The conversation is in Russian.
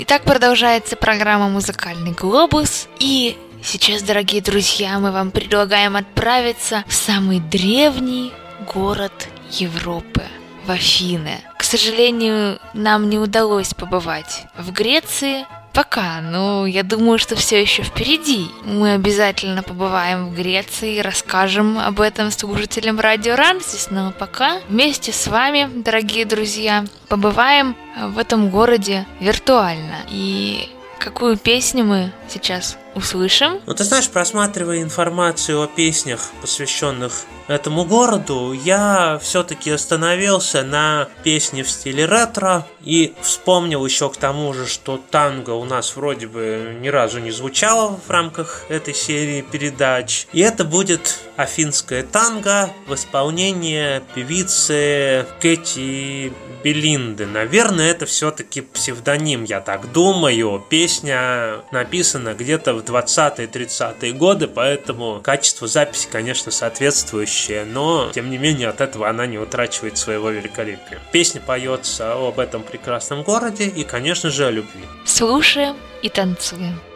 Итак, продолжается программа «Музыкальный глобус». И сейчас, дорогие друзья, мы вам предлагаем отправиться в самый древний город Европы, в Афины. К сожалению, нам не удалось побывать в Греции пока, но я думаю, что все еще впереди. Мы обязательно побываем в Греции и расскажем об этом слушателям Радио Рамзес, но пока вместе с вами, дорогие друзья, побываем в этом городе виртуально. И какую песню мы сейчас услышим? Ну, ты знаешь, просматривая информацию о песнях, посвященных этому городу, я все-таки остановился на песне в стиле ретро и вспомнил еще к тому же, что танго у нас вроде бы ни разу не звучало в рамках этой серии передач. И это будет афинское танго в исполнении певицы Кэти Белинды. Наверное, это все-таки псевдоним, я так думаю. Песня написана где-то в 20-30-е годы, поэтому качество записи, конечно, соответствующее, но, тем не менее, от этого она не утрачивает своего великолепия. Песня поется об этом прекрасном городе и, конечно же, о любви. Слушаем и танцуем.